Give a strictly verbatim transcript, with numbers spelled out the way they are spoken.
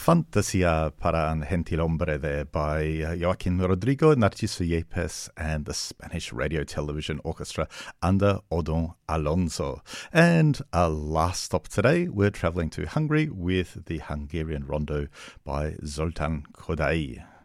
Fantasia para un Gentil Hombre there by uh, Joaquin Rodrigo, Narciso Yepes, and the Spanish Radio Television Orchestra under Odon Alonso. And our last stop today, we're travelling to Hungary with the Hungarian Rondo by Zoltán Kodály.